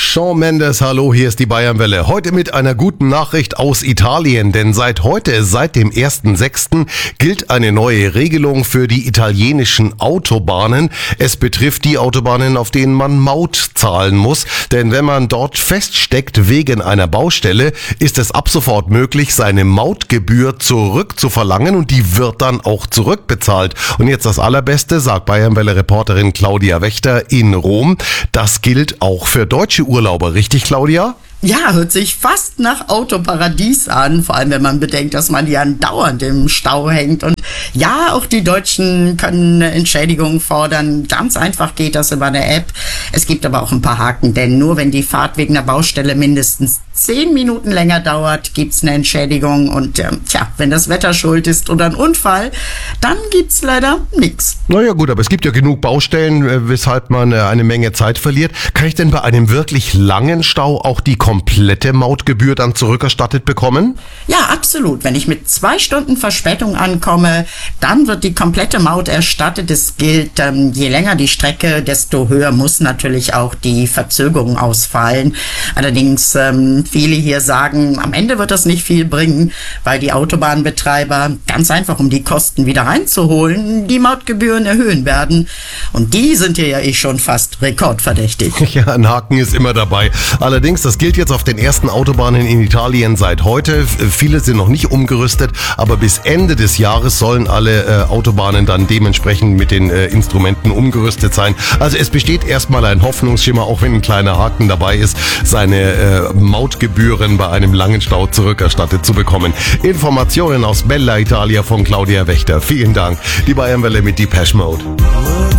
Shawn Mendes, hallo, hier ist die Bayernwelle. Heute mit einer guten Nachricht aus Italien, denn seit dem 1.6. gilt eine neue Regelung für die italienischen Autobahnen. Es betrifft die Autobahnen, auf denen man Maut zahlen muss, denn wenn man dort feststeckt wegen einer Baustelle, ist es ab sofort möglich, seine Mautgebühr zurückzuverlangen und die wird dann auch zurückbezahlt. Und jetzt das Allerbeste, sagt Bayernwelle-Reporterin Claudia Wächter in Rom, das gilt auch für deutsche Urlauber, richtig, Claudia? Ja, hört sich fast nach Autoparadies an, vor allem wenn man bedenkt, dass man ja andauernd im Stau hängt. Und ja, auch die Deutschen können eine Entschädigung fordern. Ganz einfach geht das über eine App. Es gibt aber auch ein paar Haken, denn nur wenn die Fahrt wegen einer Baustelle mindestens 10 Minuten länger dauert, gibt's eine Entschädigung. Und wenn das Wetter schuld ist oder ein Unfall, dann gibt's leider nichts. Naja gut, aber es gibt ja genug Baustellen, weshalb man eine Menge Zeit verliert. Kann ich denn bei einem wirklich langen Stau auch die komplette Mautgebühr dann zurückerstattet bekommen? Ja, absolut. Wenn ich mit 2 Stunden Verspätung ankomme, dann wird die komplette Maut erstattet. Es gilt, je länger die Strecke, desto höher muss natürlich auch die Verzögerung ausfallen. Allerdings, viele hier sagen, am Ende wird das nicht viel bringen, weil die Autobahnbetreiber ganz einfach, um die Kosten wieder reinzuholen, die Mautgebühren erhöhen werden. Und die sind hier ja schon fast rekordverdächtig. Ja, ein Haken ist immer dabei. Allerdings, das gilt jetzt auf den ersten Autobahnen in Italien seit heute. Viele sind noch nicht umgerüstet, aber bis Ende des Jahres sollen alle Autobahnen dann dementsprechend mit den Instrumenten umgerüstet sein. Also es besteht erstmal ein Hoffnungsschimmer, auch wenn ein kleiner Haken dabei ist, seine Mautgebühren bei einem langen Stau zurückerstattet zu bekommen. Informationen aus Bella Italia von Claudia Wächter. Vielen Dank. Die Bayernwelle mit Depeche Mode.